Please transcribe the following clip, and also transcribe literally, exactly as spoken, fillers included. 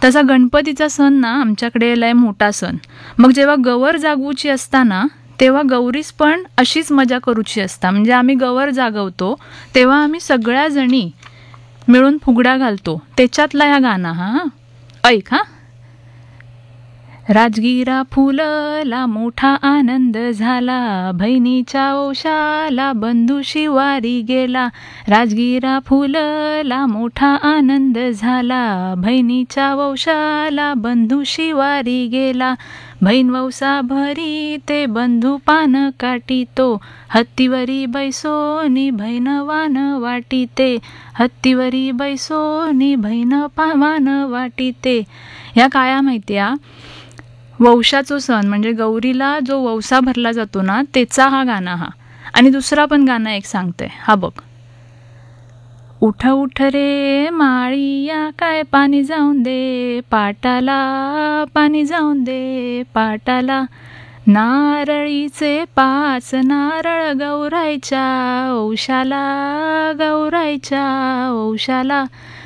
तसा गणपतीचा सण ना आमच्याकडे लय मोठा सण. मग जेव्हा गवर जागवूची असताना तेव्हा गौरीस पण अशीच मजा करूची असता. म्हणजे आम्ही गवर जागवतो तेव्हा आम्ही सगळ्या जणी मिळून फुगडा घालतो. त्याच्यातला ह्या गाणं हा ऐक हा. राजगिरा फुलला मोठा आनंद झाला, बहिणीच्या ओशाला बंधू शिवारी गेला. राजगिरा फुलला मोठा आनंद झाला, बहिणीच्या वंशाला बंधू शिवारी गेला. बहीण वौसा भरी ते बंधू पान काटितो, हत्तीवरी बैसोनी बहीण वान वाटिते. हत्तीवरी बैसोनी बहीण वान वाटिते. ह्या काय माहितीया, वौशाचो सण म्हणजे गौरीला जो वौसा भरला जातो ना त्याचा हा गाणं हा. आणि दुसरा पण गाणं एक सांगते हा बघ. उठ उठ रे माळिया काय पाणी जाऊन दे पाटाला, पाणी जाऊन दे पाटाला. नारळीचे पाच नारळ गौरायच्या औशाला, गौरायच्या औशाला.